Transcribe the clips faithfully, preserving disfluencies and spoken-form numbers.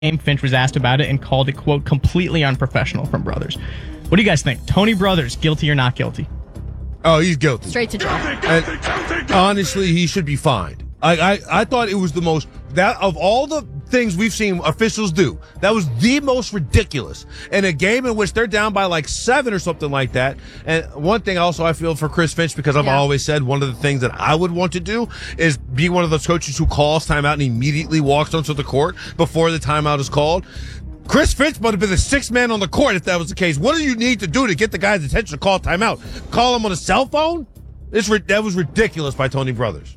Finch was asked about it and called it, quote, completely unprofessional from Brothers. What do you guys think? Tony Brothers, guilty or not guilty? Oh, he's guilty. Straight to jail. And honestly, he should be fined. I, I, I thought it was the most, that of all the things we've seen officials do, that was the most ridiculous. In a game in which they're down by like seven or something like that. And one thing also I feel for Chris Finch, because I've yeah. always said one of the things that I would want to do is be one of those coaches who calls timeout and immediately walks onto the court before the timeout is called. Chris Finch might have been the sixth man on the court if that was the case. What do you need to do to get the guy's attention to call timeout? Call him on a cell phone? It's, that was ridiculous by Tony Brothers.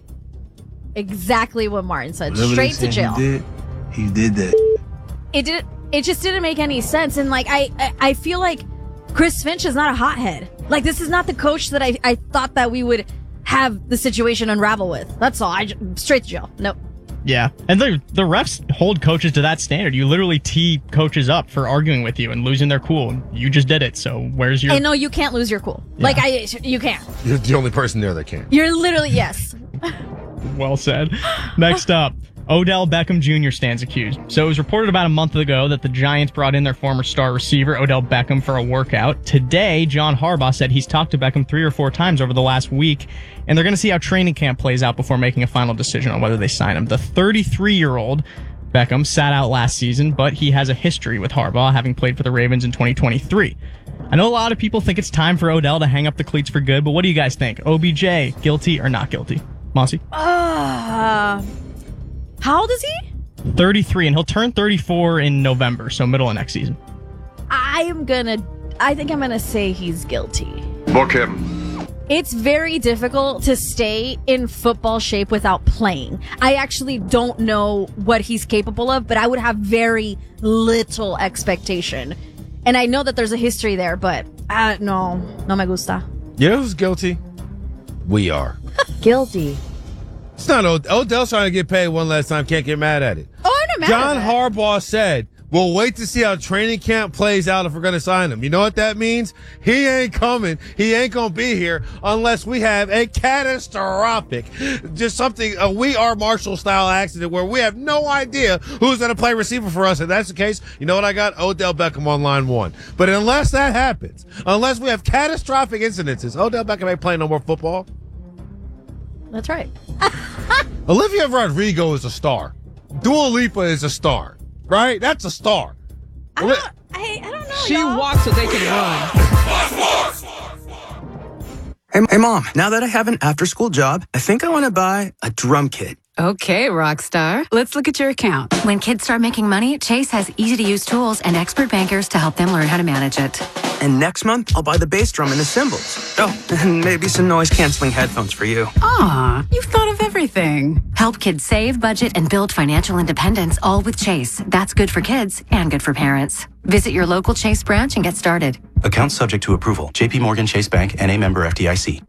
Exactly what Martin said. Whatever Straight to jail. He did, he did that. It did. It just didn't make any sense. And like, I, I, I feel like Chris Finch is not a hothead. Like, this is not the coach that I, I thought that we would have the situation unravel with. That's all. I straight to jail. Nope. Yeah, and the the refs hold coaches to that standard. You literally tee coaches up for arguing with you and losing their cool. You just did it, so where's your... I know you can't lose your cool. Yeah. Like, I, you can't. You're the only person there that can. You're literally, yes. Well said. Next up, Odell Beckham Junior stands accused. So it was reported about a month ago that the Giants brought in their former star receiver, Odell Beckham, for a workout. Today, John Harbaugh said he's talked to Beckham three or four times over the last week, and they're going to see how training camp plays out before making a final decision on whether they sign him. The thirty-three-year-old Beckham sat out last season, but he has a history with Harbaugh, having played for the Ravens in twenty twenty-three. I know a lot of people think it's time for Odell to hang up the cleats for good, but what do you guys think? O B J, guilty or not guilty? Mossy? Uh, how old is he? thirty-three, and he'll turn thirty-four in November, so middle of next season. I am gonna, I think I'm gonna say he's guilty. Book him. It's very difficult to stay in football shape without playing. I actually don't know what he's capable of, but I would have very little expectation. And I know that there's a history there, but uh, no, no me gusta. You know who's guilty? We are. Guilty. It's not Od- Odell's trying to get paid one last time. Can't get mad at it. Oh, I'm not mad John at that. Harbaugh said, we'll wait to see how training camp plays out if we're going to sign him. You know what that means? He ain't coming. He ain't going to be here unless we have a catastrophic, just something, a We Are Marshall style accident where we have no idea who's going to play receiver for us. If that's the case, you know what I got? Odell Beckham on line one. But unless that happens, unless we have catastrophic incidences, Odell Beckham ain't playing no more football. That's right. Olivia Rodrigo is a star. Dua Lipa is a star. Right? That's a star. I don't, I, I don't know. She y'all. walks so they can run. Hey, hey, Mom, now that I have an after-school job, I think I want to buy a drum kit. Okay, rock star. Let's look at your account. When kids start making money, Chase has easy-to-use tools and expert bankers to help them learn how to manage it. And next month, I'll buy the bass drum and the cymbals. Oh, and maybe some noise-canceling headphones for you. Aw, you've thought of everything. Help kids save, budget, and build financial independence, all with Chase. That's good for kids and good for parents. Visit your local Chase branch and get started. Account subject to approval. J P Morgan Chase Bank, N A member F D I C.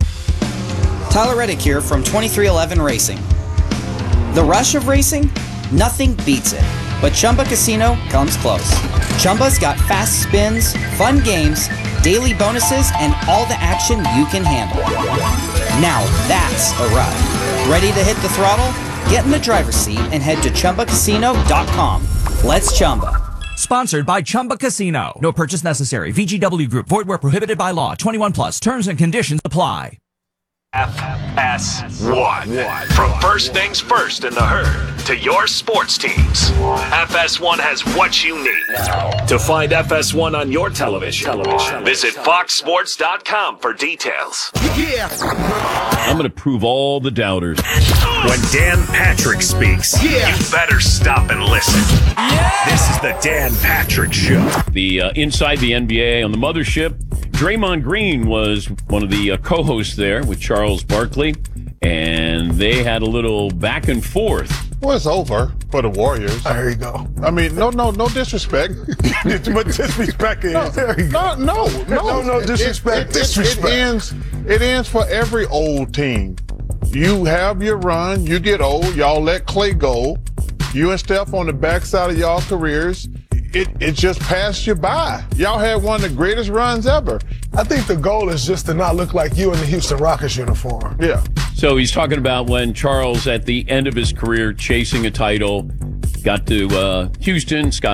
Tyler Reddick here from twenty-three eleven Racing. The rush of racing? Nothing beats it. But Chumba Casino comes close. Chumba's got fast spins, fun games, daily bonuses, and all the action you can handle. Now that's a ride. Ready to hit the throttle? Get in the driver's seat and head to Chumba Casino dot com. Let's Chumba. Sponsored by Chumba Casino. No purchase necessary. V G W Group. Void where prohibited by law. twenty-one plus. Terms and conditions apply. F S one. From first things first in the herd to your sports teams, F S one has what you need. To find F S one on your television, television. visit fox sports dot com for details. Yeah. I'm going to prove all the doubters. When Dan Patrick speaks, yeah. you better stop and listen. Yeah. This is the Dan Patrick Show. The uh, Inside the N B A on the Mothership. Draymond Green was one of the uh, co-hosts there with Charles Barkley, and they had a little back and forth. Well, it's over for the Warriors. There you go. I mean, no, no, no disrespect. But disrespect is. No, there you no, go. no, no, no, no disrespect. It, it, disrespect. It, it ends. It ends for every old team. You have your run. You get old. Y'all let Clay go. You and Steph on the backside of y'all careers. It it just passed you by. Y'all had one of the greatest runs ever. I think the goal is just to not look like you in the Houston Rockets uniform. Yeah. So he's talking about when Charles, at the end of his career, chasing a title, got to uh, Houston. Scott